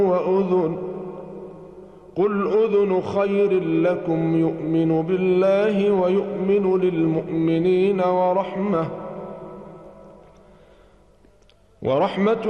وأذن قل أذن خير لكم يؤمن بالله ويؤمن للمؤمنين ورحمة